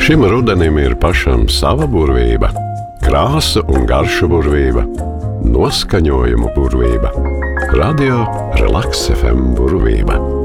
Šim rudenim ir pašam sava burvība, krāsu un garšu burvība, noskaņojumu burvība. Radio Relaks FM burvība.